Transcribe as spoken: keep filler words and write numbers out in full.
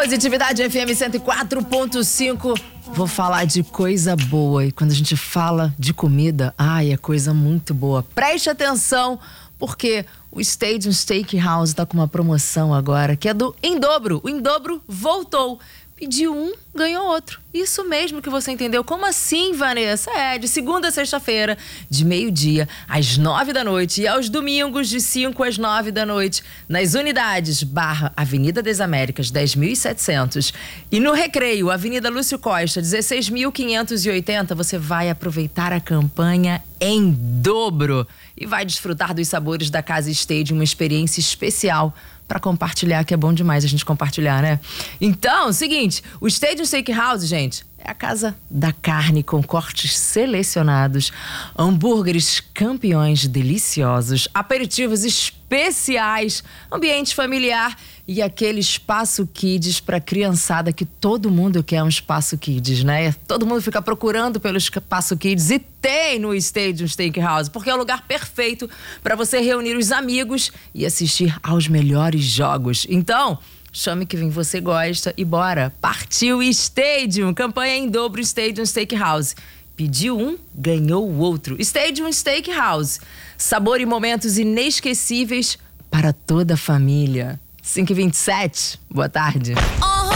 Positividade F M cento e quatro ponto cinco. Vou falar de coisa boa. E quando a gente fala de comida, ai, é coisa muito boa. Preste atenção, porque o Stadium Steakhouse tá com uma promoção agora, que é do Em Dobro. O Em Dobro voltou. Pediu um, ganhou outro. Isso mesmo que você entendeu. Como assim, Vanessa? É, de segunda a sexta-feira, de meio-dia às nove da noite e aos domingos de cinco às nove da noite, nas unidades barra Avenida das Américas, dez mil e setecentos. E no Recreio, Avenida Lúcio Costa, dezesseis mil quinhentos e oitenta, você vai aproveitar a campanha em dobro e vai desfrutar dos sabores da Casa Stadium, uma experiência especial para compartilhar, que é bom demais a gente compartilhar, né? Então, seguinte, o Stadium Steakhouse, gente, é a casa da carne com cortes selecionados, hambúrgueres campeões deliciosos, aperitivos especiais, ambiente familiar e aquele espaço kids para criançada, que todo mundo quer um espaço kids, né? Todo mundo fica procurando pelo espaço kids e tem no Stadium Steakhouse, porque é o lugar perfeito para você reunir os amigos e assistir aos melhores jogos. Então, chame quem você gosta e bora! Partiu Stadium! Campanha em dobro Stadium Steakhouse. Pediu um, ganhou o outro. Stadium Steakhouse. Sabor e momentos inesquecíveis para toda a família. cinco e vinte e sete. Boa tarde.